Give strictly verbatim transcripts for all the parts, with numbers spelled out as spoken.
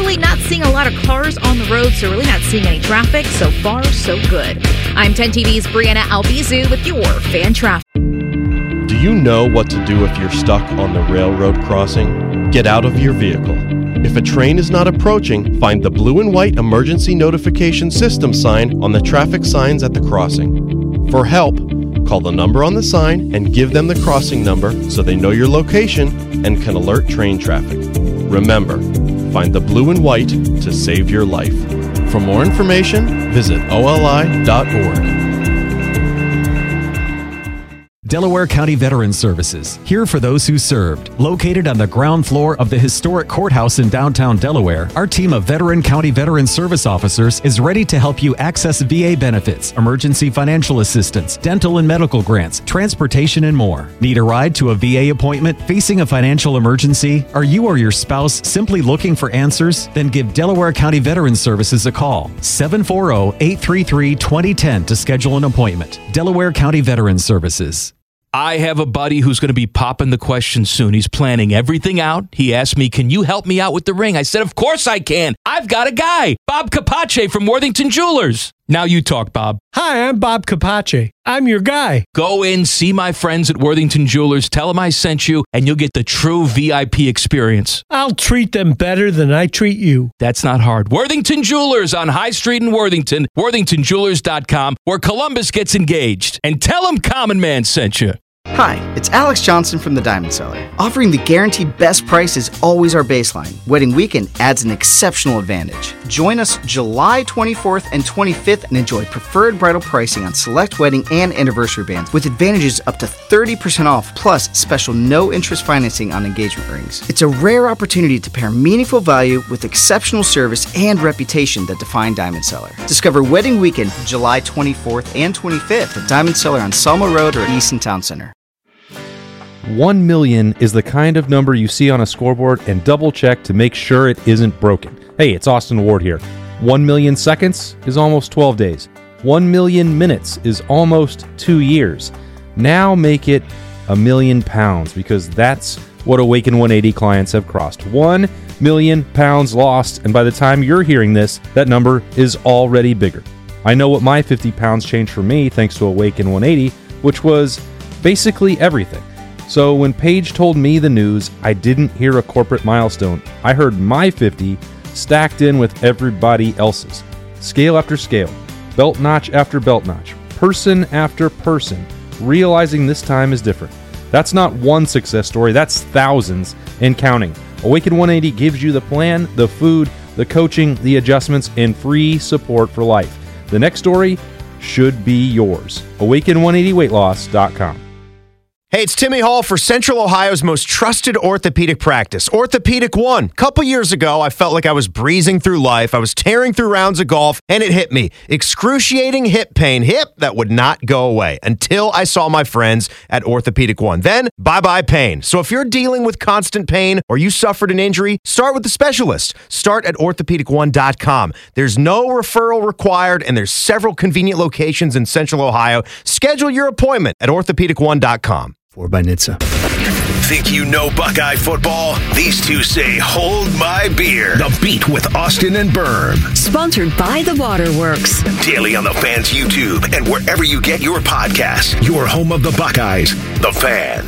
really not seeing a lot of cars on the road, so really not seeing any traffic. So far, so good. I'm ten T V's Brianna Albizu with your fan traffic. Do you know what to do if you're stuck on the railroad crossing? Get out of your vehicle. If a train is not approaching, find the blue and white emergency notification system sign on the traffic signs at the crossing. For help, call the number on the sign and give them the crossing number so they know your location and can alert train traffic. Remember, find the blue and white to save your life. For more information, visit O L I dot org. Delaware County Veterans Services, here for those who served. Located on the ground floor of the historic courthouse in downtown Delaware, our team of veteran county veteran service officers is ready to help you access V A benefits, emergency financial assistance, dental and medical grants, transportation, and more. Need a ride to a V A appointment? Facing a financial emergency? Are you or your spouse simply looking for answers? Then give Delaware County Veterans Services a call. seven four zero, eight three three, two zero one zero to schedule an appointment. Delaware County Veterans Services. I have a buddy who's going to be popping the question soon. He's planning everything out. He asked me, can you help me out with the ring? I said, of course I can. I've got a guy, Bob Capace from Worthington Jewelers. Now you talk, Bob. Hi, I'm Bob Capace. I'm your guy. Go in, see my friends at Worthington Jewelers, tell them I sent you, and you'll get the true V I P experience. I'll treat them better than I treat you. That's not hard. Worthington Jewelers on High Street in Worthington, worthington jewelers dot com, where Columbus gets engaged. And tell them Common Man sent you. Hi, it's Alex Johnson from the Diamond Cellar. Offering the guaranteed best price is always our baseline. Wedding weekend adds an exceptional advantage. Join us July twenty-fourth and twenty-fifth and enjoy preferred bridal pricing on select wedding and anniversary bands with advantages up to thirty percent off plus special no-interest financing on engagement rings. It's a rare opportunity to pair meaningful value with exceptional service and reputation that define Diamond Cellar. Discover Wedding Weekend July twenty-fourth and twenty-fifth at Diamond Cellar on Selma Road or Easton Town Center. One million is the kind of number you see on a scoreboard and double check to make sure it isn't broken. Hey, it's Austin Ward here. One million seconds is almost twelve days. One million minutes is almost two years. Now make it a million pounds because that's what Awaken one eighty clients have crossed. One million pounds lost, and by the time you're hearing this, that number is already bigger. I know what my fifty pounds changed for me thanks to Awaken one eighty, which was basically everything. So when Paige told me the news, I didn't hear a corporate milestone. I heard my fifty stacked in with everybody else's. Scale after scale, belt notch after belt notch, person after person, realizing this time is different. That's not one success story, that's thousands and counting. Awaken one eighty gives you the plan, the food, the coaching, the adjustments, and free support for life. The next story should be yours. awaken one eighty weight loss dot com. Hey, it's Timmy Hall for Central Ohio's most trusted orthopedic practice, Orthopedic One. A couple years ago, I felt like I was breezing through life. I was tearing through rounds of golf, and it hit me. Excruciating hip pain. Hip that would not go away until I saw my friends at Orthopedic One. Then, bye-bye pain. So if you're dealing with constant pain or you suffered an injury, start with the specialist. Start at orthopedic one dot com. There's no referral required, and there's several convenient locations in Central Ohio. Schedule your appointment at orthopedic one dot com. Four by N H T S A. Think you know Buckeye football? These two say, hold my beer. The Beat with Austin and Berm. Sponsored by The Waterworks. Daily on the Fan's YouTube and wherever you get your podcasts. Your home of the Buckeyes. The Fan.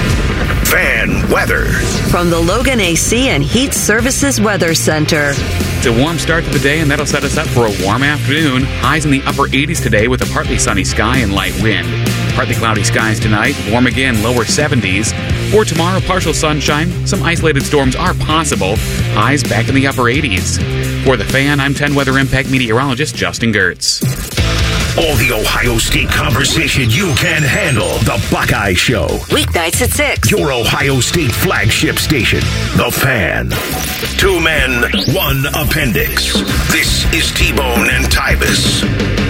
Fan weather. From the Logan A C and Heat Services Weather Center. It's a warm start to the day, and that'll set us up for a warm afternoon. Highs in the upper eighties today with a partly sunny sky and light wind. Partly cloudy skies tonight, warm again, lower seventies. For tomorrow, partial sunshine. Some isolated storms are possible. Highs back in the upper eighties. For The Fan, I'm ten Weather Impact meteorologist Justin Gertz. All the Ohio State conversation you can handle. The Buckeye Show. Weeknights at six. Your Ohio State flagship station. The Fan. Two men, one appendix. This is T-Bone and Tyvis.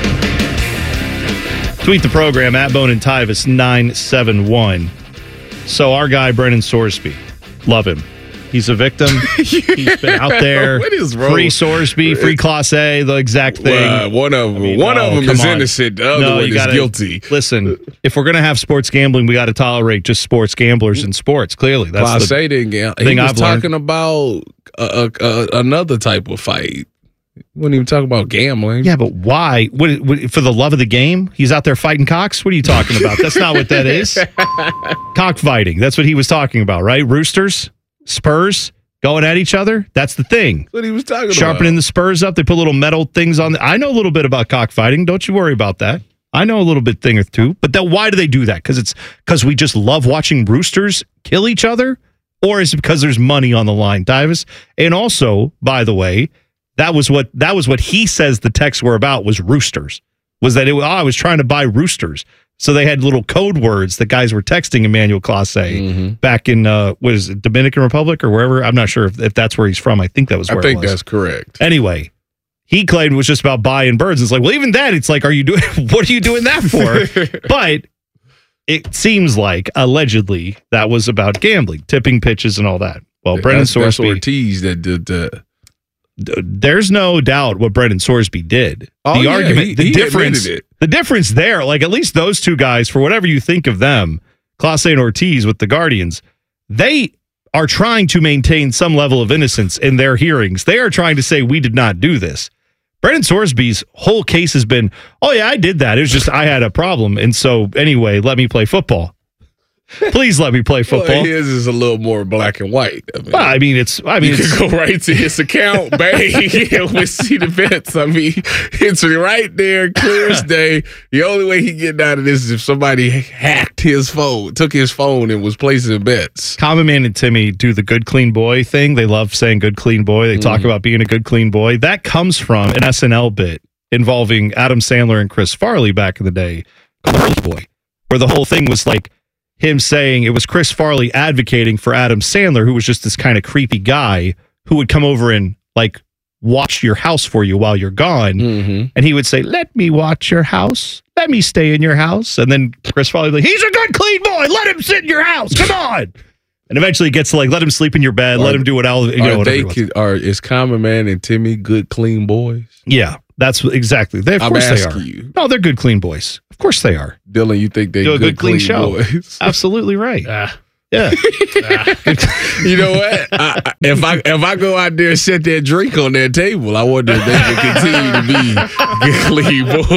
Tweet the program at Bone and Tyvis nine seven one. So our guy, Brennan Sorsby, love him. He's a victim. He's been out there. What is wrong? Free Sorsby, free Class A, the exact thing. Well, one of them, I mean, one no, of them is on. innocent. The other no, one is gotta, guilty. Listen, if we're going to have sports gambling, we got to tolerate just sports gamblers in sports. Clearly, that's Class the A didn't gamble. thing He was I've talking learned. about a, a, a, another type of fight. Wouldn't even talk about gambling. Yeah, but why? What, what, for the love of the game? He's out there fighting cocks? What are you talking about? That's not what that is. Cockfighting. That's what he was talking about, right? Roosters, spurs, going at each other. That's the thing. That's what he was talking Sharpening about. Sharpening the spurs up. They put little metal things on. The, I know a little bit about cockfighting. Don't you worry about that. I know a little bit thing or two. But then why do they do that? Because it's because we just love watching roosters kill each other? Or is it because there's money on the line, Davis? And also, by the way, That was what that was what he says the texts were about was roosters. Was that it? Oh, I was trying to buy roosters. So they had little code words that guys were texting Emmanuel Clase mm-hmm. back in uh, what is it, Dominican Republic or wherever. I'm not sure if, if that's where he's from. I think that was where I think it was. that's correct. Anyway, he claimed it was just about buying birds. It's like, well, even that, it's like, are you doing? What are you doing that for? But it seems like allegedly that was about gambling, tipping pitches, and all that. Well, Brendan that's, that's Sorsby, Ortiz that did the. There's no doubt what Brendan Sorsby did. Oh, the yeah, argument, he, the he difference, it. the difference there, like at least those two guys, for whatever you think of them, Clase and Ortiz with the Guardians, they are trying to maintain some level of innocence in their hearings. They are trying to say we did not do this. Brendan Sorsby's whole case has been, oh yeah, I did that. It was just I had a problem, and so anyway, let me play football. Please let me play football. Well, his is a little more black and white. I mean, well, I mean it's. I mean, you it's, can go right to his account, bang, we see the bets. I mean, it's right there, clear as day. The only way he get out of this is if somebody hacked his phone, took his phone, and was placing bets. Common Man and Timmy do the good clean boy thing. They love saying good clean boy. They mm. talk about being a good clean boy. That comes from an S N L bit involving Adam Sandler and Chris Farley back in the day, called The Early Boy, where the whole thing was like him saying it was Chris Farley advocating for Adam Sandler, who was just this kind of creepy guy who would come over and like watch your house for you while you're gone. Mm-hmm. And he would say, let me watch your house. Let me stay in your house. And then Chris Farley would be like, he's a good, clean boy. Let him sit in your house. Come on. And eventually it gets to like, let him sleep in your bed. Are, let him do what else. You know, are they, could, are, is Common Man and Timmy good, clean boys? Yeah, that's exactly. They, of I'm course they are. You. No, they're good, clean boys. Of course they are. Dylan, you think they're good, good, clean, clean show? Boys? Absolutely right. Ah. Yeah. You know what? I, if I if I go out there and set that drink on that table, I wonder if they can continue to be good, clean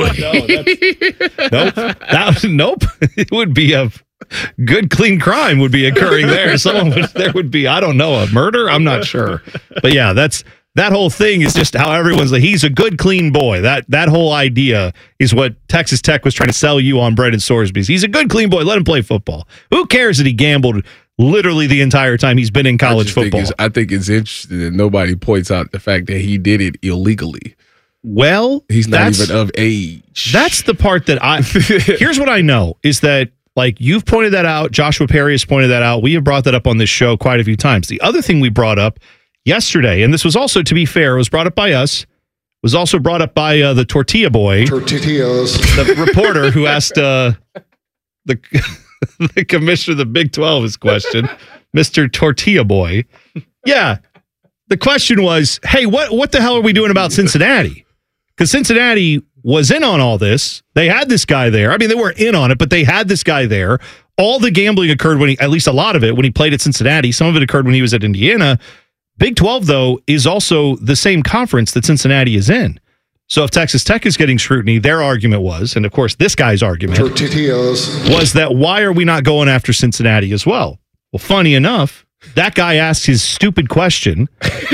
boys. No, nope. That, nope. It would be a good, clean crime would be occurring there. Someone would, there would be, I don't know, a murder? I'm not sure. But yeah, that's that whole thing is just how everyone's like, he's a good, clean boy. That that whole idea is what Texas Tech was trying to sell you on Brendan Sorsby. He's a good, clean boy. Let him play football. Who cares that he gambled literally the entire time he's been in college I football? Think I think it's interesting that nobody points out the fact that he did it illegally. Well, he's not even of age. That's the part that I, here's what I know is that, like, you've pointed that out. Joshua Perry has pointed that out. We have brought that up on this show quite a few times. The other thing we brought up yesterday, and this was also, to be fair, was brought up by us, was also brought up by uh, the Tortilla Boy, Tortillas, the reporter who asked uh, the the commissioner of the Big twelve his question, Mister Tortilla Boy. Yeah, the question was, hey, what what the hell are we doing about Cincinnati? Because Cincinnati was in on all this. They had this guy there. I mean, they weren't in on it, but they had this guy there. All the gambling occurred when he, at least a lot of it, when he played at Cincinnati. Some of it occurred when he was at Indiana. Big twelve, though, is also the same conference that Cincinnati is in. So if Texas Tech is getting scrutiny, their argument was, and of course this guy's argument, Tortillas. was that why are we not going after Cincinnati as well? Well, funny enough, that guy asked his stupid question.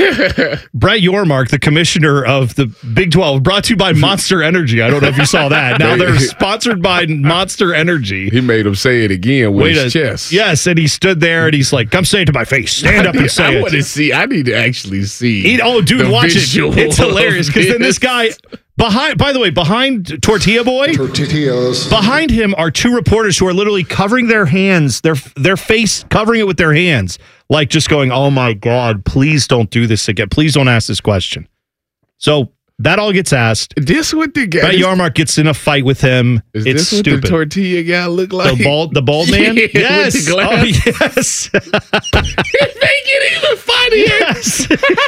Brett Yormark, the commissioner of the Big twelve, brought to you by Monster Energy. I don't know if you saw that. Now they're sponsored by Monster Energy. He made him say it again with Wait his a, chest. Yes, and he stood there and he's like, come say it to my face. Stand up and say I it. I want to see. I need to actually see. He, oh, dude, watch it. It's hilarious because then this guy... Behind, by the way, behind Tortilla Boy, Tortillas. behind him are two reporters who are literally covering their hands, their their face, covering it with their hands, like just going, "Oh my God, please don't do this again. Please don't ask this question." So that all gets asked. This what the guy? Brett Yarmark gets in a fight with him. Is it's this stupid. What the tortilla guy look like? The bald, the bald man. Yeah, yes. With the glass. Oh yes. It make it even funnier. Yes.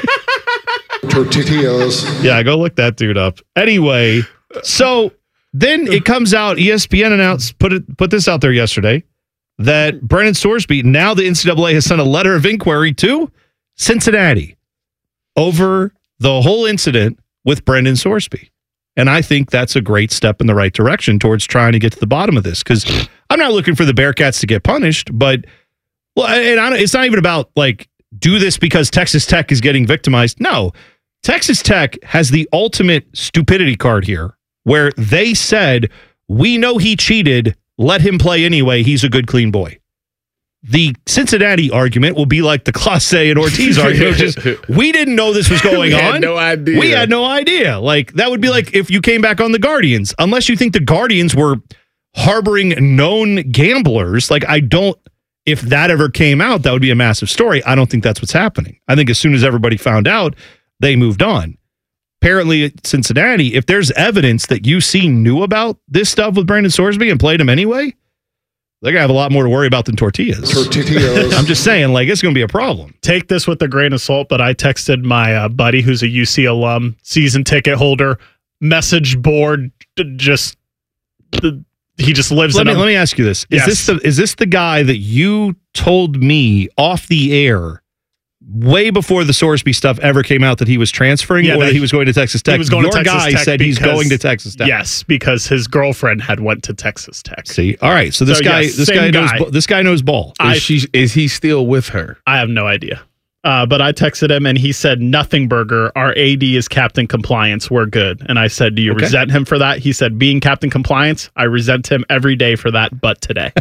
Tortillas. Yeah, go look that dude up. Anyway, so then it comes out, E S P N announced, put it, put this out there yesterday, that Brendan Sorsby, now the N C double A has sent a letter of inquiry to Cincinnati. over the whole incident with Brendan Sorsby. And I think that's a great step in the right direction towards trying to get to the bottom of this. Because I'm not looking for the Bearcats to get punished, but well, and I, it's not even about like, do this because Texas Tech is getting victimized. No, Texas Tech has the ultimate stupidity card here, where they said, we know he cheated, let him play anyway, he's a good, clean boy. The Cincinnati argument will be like the Clase and Ortiz argument, which is, we didn't know this was going we on. Had no idea. We had no idea. Like, that would be like if you came back on the Guardians, unless you think the Guardians were harboring known gamblers. Like, I don't, if that ever came out, that would be a massive story. I don't think that's what's happening. I think as soon as everybody found out, they moved on. Apparently, at Cincinnati, if there's evidence that U C knew about this stuff with Brandon Sorsby and played him anyway, they're going to have a lot more to worry about than tortillas. Tortillas. I'm just saying, like, it's going to be a problem. Take this with a grain of salt, but I texted my uh, buddy who's a U C alum, season ticket holder, message board, just, the, he just lives let in me, a... Let me ask you this. Is, Yes. this the, is this the guy that you told me off the air way before the Sorsby stuff ever came out that he was transferring Yeah, or that that he was going to Texas Tech? He was going Your to Texas guy Tech said he's because- going to Texas Tech. Yes, because his girlfriend had went to Texas Tech. See, all right. So this So, guy, yes, this same guy knows, guy. ba- this guy knows ball. I- Is, she, is he still with her? I have no idea. Uh, but I texted him and he said, nothing burger. Our A D is Captain Compliance. We're good. And I said, do you Okay. resent him for that? He said, being Captain Compliance, I resent him every day for that, but today.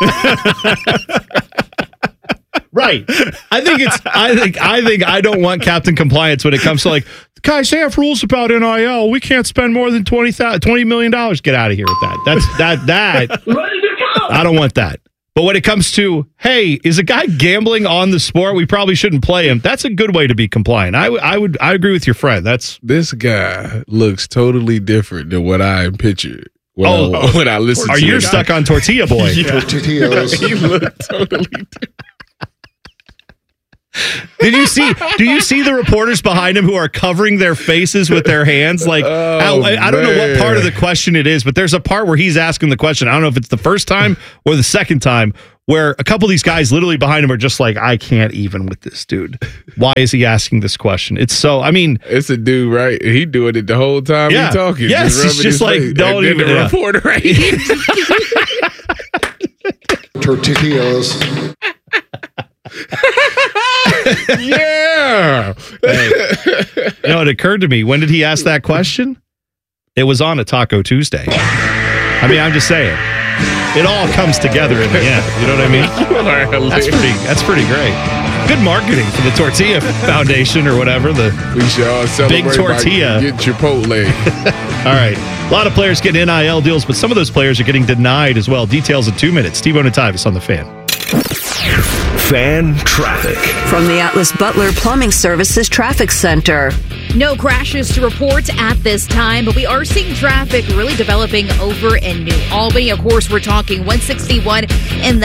Right. I think it's. I think. I think. I don't want Captain Compliance when it comes to like, guys, they have rules about N I L. We can't spend more than twenty thousand, twenty million dollars. Get out of here with that. That's that. That. I don't want that. But when it comes to, hey, is a guy gambling on the sport? We probably shouldn't play him. That's a good way to be compliant. I would. I would. I agree with your friend. That's This guy looks totally different than what I pictured. When Oh, I, when I listen are to you the stuck guy. on Tortilla Boy? Yeah. Tortillas. He looked totally different. Did you see? Do you see the reporters behind him who are covering their faces with their hands? Like, Oh, I, I don't know what man. part of the question it is, but there's a part where he's asking the question. I don't know if it's the first time or the second time, where a couple of these guys literally behind him are just like, I can't even with this dude. Why is he asking this question? It's so. I mean, It's a dude, right? He doing it the whole time Yeah. he talking. Yes, just he's rubbing just his like, face. don't and then even- the yeah. reporter right here. Tortillas. Yeah. you know, it occurred to me. When did he ask that question? It was on a Taco Tuesday. I mean, I'm just saying. It all comes together in the end. You know what I mean? That's pretty. That's pretty great. Good marketing for the Tortilla Foundation or whatever. The We should all celebrate Big tortilla. by getting Chipotle. All right. A lot of players getting N I L deals, but some of those players are getting denied as well. Details in two minutes. T-Bone and Tyvis on the Fan. Fan traffic. From the Atlas Butler Plumbing Services Traffic Center. No crashes to report at this time, but we are seeing traffic really developing over in New Albany. Of course, we're talking one sixty-one in the